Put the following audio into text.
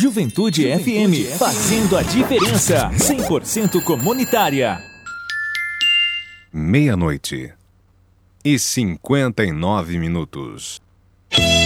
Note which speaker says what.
Speaker 1: Juventude FM, fazendo a diferença, 100% comunitária.
Speaker 2: 00:59.